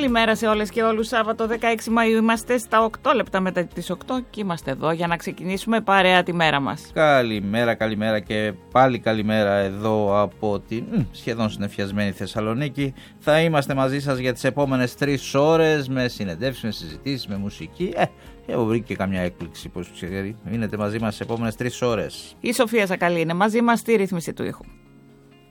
Καλημέρα σε όλες και όλους. Σάββατο 16 Μαΐου είμαστε στα 8 λεπτά μετά τις 8 και είμαστε εδώ για να ξεκινήσουμε παρέα τη μέρα μας. Καλημέρα και πάλι καλημέρα εδώ από την σχεδόν συννεφιασμένη Θεσσαλονίκη. Θα είμαστε μαζί σας για τις επόμενες 3 ώρες με συνεντεύξεις, με συζητήσεις, με μουσική. Έχω βρει και καμιά έκπληξη, πως ξέρει. Μείνετε μαζί μας τις επόμενες 3 ώρες. Η Σοφία Σακαλή είναι μαζί μας στη ρύθμιση του ήχου.